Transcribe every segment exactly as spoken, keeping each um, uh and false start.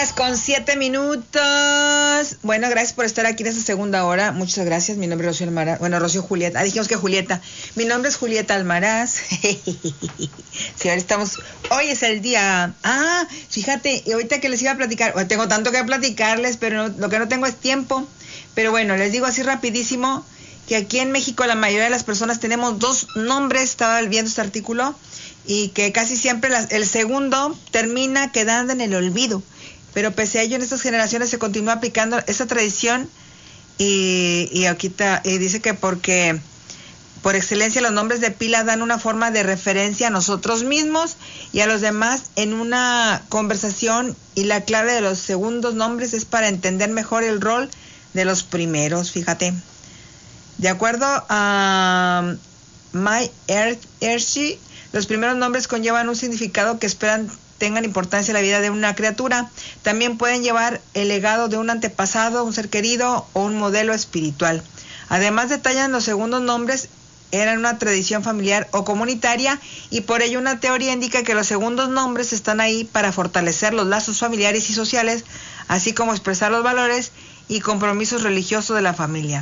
horas con siete minutos. Bueno, gracias por estar aquí en esta segunda hora. Muchas gracias. Mi nombre es Rocío Almaraz. Bueno, Rocío Julieta. Ah, dijimos que Julieta. Mi nombre es Julieta Almaraz. Sí, ahora estamos. Hoy es el día. Ah, fíjate, y ahorita que les iba a platicar. Bueno, tengo tanto que platicarles, pero no, lo que no tengo es tiempo. Pero bueno, les digo así rapidísimo que aquí en México la mayoría de las personas tenemos dos nombres. Estaba viendo este artículo. Y que casi siempre la, el segundo termina quedando en el olvido. Pero pese a ello, en estas generaciones se continúa aplicando esa tradición y, y aquí está, y dice que porque por excelencia los nombres de pila dan una forma de referencia a nosotros mismos y a los demás en una conversación, y la clave de los segundos nombres es para entender mejor el rol de los primeros, fíjate. De acuerdo a My Hershey, los primeros nombres conllevan un significado que esperan tengan importancia en la vida de una criatura. También pueden llevar el legado de un antepasado, un ser querido o un modelo espiritual. Además, detallan los segundos nombres eran una tradición familiar o comunitaria, y por ello una teoría indica que los segundos nombres están ahí para fortalecer los lazos familiares y sociales, así como expresar los valores y compromisos religiosos de la familia.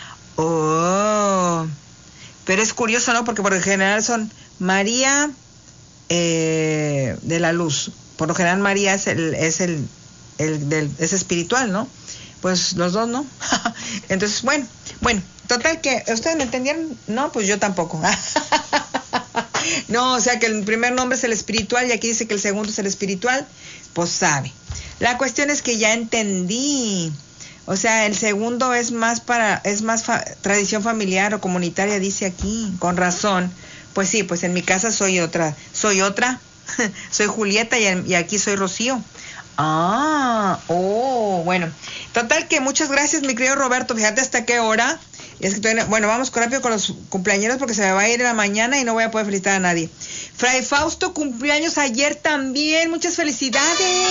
Oh, pero es curioso, ¿no? Porque por lo general son María eh, de la Luz. Por lo general María es el es el, el del, es espiritual, ¿no? Pues los dos, ¿no? Entonces, bueno, bueno, total que ¿ustedes me entendieron? No, pues yo tampoco. No, o sea que el primer nombre es el espiritual y aquí dice que el segundo es el espiritual, pues sabe. La cuestión es que ya entendí. O sea, el segundo es más para es más fa- tradición familiar o comunitaria, dice aquí, con razón. Pues sí, pues en mi casa soy otra, soy otra, soy Julieta y, en, y aquí soy Rocío. Ah, oh, bueno. Total que muchas gracias, mi querido Roberto. Fíjate hasta qué hora. Es que todavía, bueno, vamos rápido con los cumpleaños porque se me va a ir en la mañana y no voy a poder felicitar a nadie. Fray Fausto cumpleaños ayer también. Muchas felicidades.